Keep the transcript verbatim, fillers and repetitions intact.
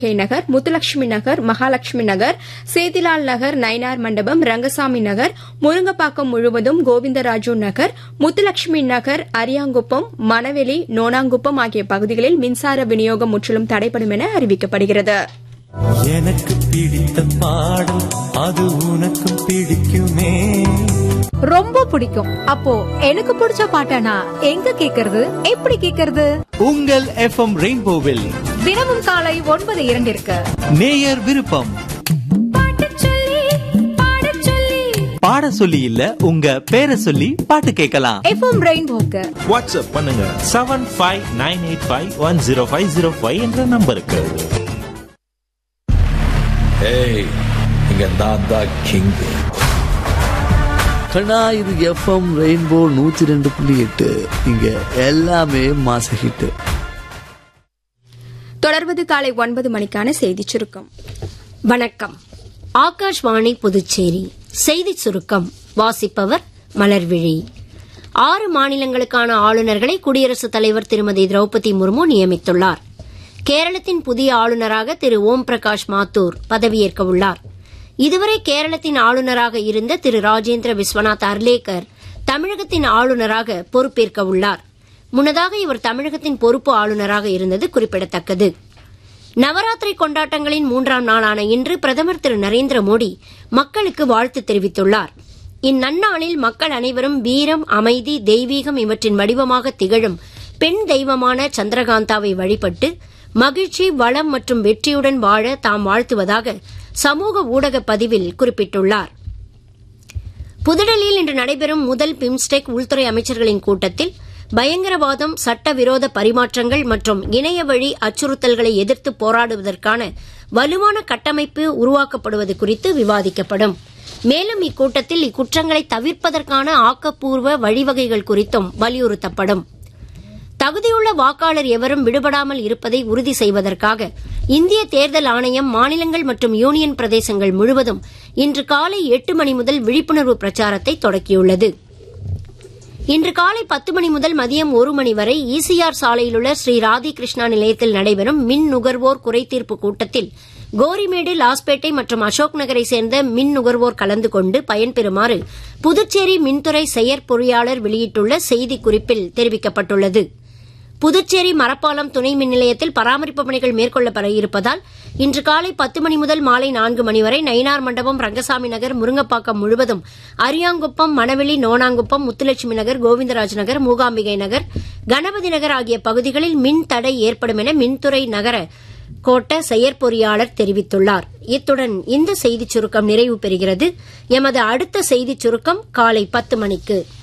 நகர், முத்துலட்சுமி நகர், மகாலட்சுமி நகர், சேதிலால் நகர், நயினார் மண்டபம், ரங்கசாமி நகர், முருங்கப்பாக்கம் முழுவதும், கோவிந்தராஜு நகர், முத்துலட்சுமி நகர், அரியாங்குப்பம், மணவெளி, நோனாங்குப்பம் ஆகிய பகுதிகளில் மின்சார விநியோகம் முற்றிலும் தடைபடும் என அறிவிக்கப்படுகிறது. எனக்கு பிடித்த பாடம் அது உனக்கு பிடிக்குமே. ரொம்ப பிடிக்கும். அப்போ எனக்கு பிடிச்ச பாட்டனா எங்க கேக்குறது, எப்படி கேக்குறது? உங்கள் எஃப்எம் ரெயின்போவில் தினமும் காலை ஒன்பது இரண்டிற்கு நேயர் விருப்பம். பாட சொல்லி இல்ல, உங்க பேரை சொல்லி பாட்டு கேட்கலாம். எஃப்எம் ரெயின்போக்கு வாட்ஸ்அப் பண்ணுங்க seven five nine eight five one zero five zero five என்ற நம்பருக்கு. ஏய், இங்க நான் தான் கிங். கண்ணா, இது எஃப்எம் ரெயின்போ நூத்தி ரெண்டு புள்ளி எட்டு. இங்க எல்லாமே மாச ஹிட். தொடர்வது காலை ஒன்பது மணிக்கான செய்திச் சுருக்கம். வணக்கம். ஆகாஷ்வாணி புதுச்சேரி செய்திச் சுருக்கம் வாசிப்பவர் மலர்விழி. ஆறு மாநிலங்களுக்கான ஆளுநர்களை குடியரசுத் தலைவர் திருமதி திரௌபதி முர்மு நியமித்துள்ளார். கேரளத்தின் புதிய ஆளுநராக திரு ஓம் பிரகாஷ் மாத்தூர் பதவியேற்க உள்ளார். இதுவரை கேரளத்தின் ஆளுநராக இருந்த திரு ராஜேந்திர விஸ்வநாத் அர்லேக்கர் தமிழகத்தின் ஆளுநராக பொறுப்பேற்க உள்ளார். முன்னதாக இவர் தமிழகத்தின் பொறுப்பு ஆளுநராக இருந்தது குறிப்பிடத்தக்கது. நவராத்திரி கொண்டாட்டங்களின் மூன்றாம் நாளான இன்று பிரதமர் திரு நரேந்திர மோடி மக்களுக்கு வாழ்த்து தெரிவித்துள்ளார். இந்நன்னாளில் மக்கள் அனைவரும் வீரம், அமைதி, தெய்வீகம் இவற்றின் வடிவமாக திகழும் பெண் தெய்வமான சந்திரகாந்தாவை வழிபட்டு மகிழ்ச்சி, வளம் மற்றும் வெற்றியுடன் வாழ தாம் வாழ்த்துவதாக சமூக ஊடக பதிவில் குறிப்பிட்டுள்ளார். புதுடெல்லியில் இன்று நடைபெறும் முதல் பிம்ஸ்டெக் உள்துறை அமைச்சர்களின் கூட்டத்தில் பயங்கரவாதம், சட்டவிரோத பரிமாற்றங்கள் மற்றும் இணைய வழி அச்சுறுத்தல்களை எதிர்த்து போராடுவதற்கான வலுவான கட்டமைப்பு உருவாக்கப்படுவது குறித்து விவாதிக்கப்படும். மேலும் இக்கூட்டத்தில் இக்குற்றங்களை தவிர்ப்பதற்கான ஆக்கப்பூர்வ வழிவகைகள் குறித்தும் வலியுறுத்தப்படும். தகுதியுள்ள வாக்காளர் எவரும் விடுபடாமல் இருப்பதை உறுதி செய்வதற்காக இந்திய தேர்தல் ஆணையம் மாநிலங்கள் மற்றும் யூனியன் பிரதேசங்கள் முழுவதும் இன்று காலை எட்டு மணி முதல் விழிப்புணர்வு பிரச்சாரத்தை தொடக்கியுள்ளது. இன்று காலை பத்து மணி முதல் மதியம் ஒரு மணி வரை ஈசிஆர் சாலையில் உள்ள ஸ்ரீ ராதி கிருஷ்ணா நிலையத்தில் நடைபெறும் மின் நுகர்வோர் குறைதீர்ப்பு கூட்டத்தில் கோரிமேடு, லாஸ்பேட்டை மற்றும் அசோக் நகரை சேர்ந்த மின் நுகர்வோர் கலந்து கொண்டு பயன்பெறுமாறு புதுச்சேரி மின்துறை செயற்பொறியாளர் வெளியிட்டுள்ள செய்திக்குறிப்பில் தெரிவிக்கப்பட்டுள்ளது. புதுச்சேரி மரப்பாலம் துணை மின் நிலையத்தில் பராமரிப்பு பணிகள் மேற்கொள்ளப்பட இருப்பதால் இன்று காலை பத்து மணி முதல் மாலை நான்கு மணி வரை நயினார் மண்டபம், ரங்கசாமி நகர், முருங்கப்பாக்கம் முழுவதும், அரியாங்குப்பம், மணவெளி, நோனாங்குப்பம், முத்துலட்சுமி நகர், கோவிந்தராஜ் நகர், மூகாம்பிகை நகர், கணபதி நகர் ஆகிய பகுதிகளில் மின் தடை ஏற்படும் என மின்துறை நகர கோட்ட செயற்பொறியாளர் தெரிவித்துள்ளார். இத்துடன் இந்த செய்திச் சுருக்கம் நிறைவு பெறுகிறது. எமது அடுத்த செய்திச் சுருக்கம் காலை பத்து மணிக்கு.